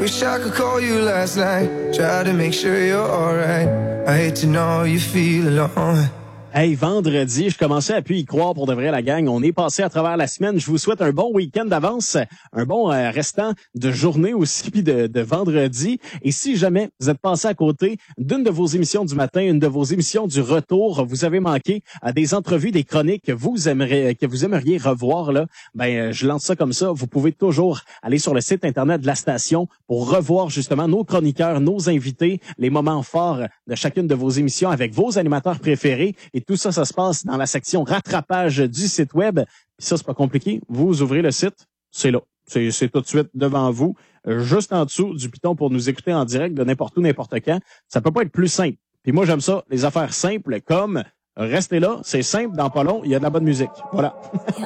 wish I could call you last night. Try to make sure you're alright. I hate to know you feel alone. Hey, vendredi, je commençais à plus y croire pour de vrai, la gang. On est passé à travers la semaine. Je vous souhaite un bon week-end d'avance, un bon restant de journée aussi, puis de vendredi. Et si jamais vous êtes passé à côté d'une de vos émissions du matin, une de vos émissions du retour, vous avez manqué à des entrevues, des chroniques que vous aimeriez revoir, là, je lance ça comme ça. Vous pouvez toujours aller sur le site Internet de la station pour revoir justement nos chroniqueurs, nos invités, les moments forts de chacune de vos émissions avec vos animateurs préférés. Et tout ça, ça se passe dans la section rattrapage du site web. Puis ça, c'est pas compliqué. Vous ouvrez le site, c'est là. C'est tout de suite devant vous, juste en dessous du piton pour nous écouter en direct de n'importe où, n'importe quand. Ça peut pas être plus simple. Puis moi, j'aime ça, les affaires simples comme restez là, c'est simple, dans pas long, il y a de la bonne musique. Voilà.